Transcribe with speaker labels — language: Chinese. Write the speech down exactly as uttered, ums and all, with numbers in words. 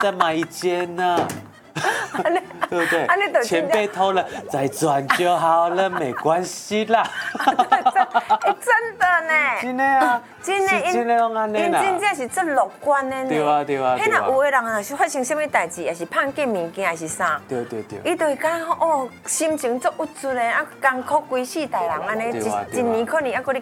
Speaker 1: 再买一间呢、对不对？
Speaker 2: 啊你就
Speaker 1: 钱被偷了，再赚就好了，没关系啦。
Speaker 2: 哎，真的呢。
Speaker 1: 真的啊，
Speaker 2: 真的，
Speaker 1: 是真的用安尼
Speaker 2: 因
Speaker 1: 啦。
Speaker 2: 真正是真乐观的呢。
Speaker 1: 对啊对啊对啊
Speaker 2: 迄若有的人若是发生什么代志，也是碰见物件，还是啥？
Speaker 1: 对对对。
Speaker 2: 伊就会讲哦，心情足郁卒的，啊，艰苦规世代人安尼，
Speaker 1: 对啊对啊
Speaker 2: 一一年可能还搁咧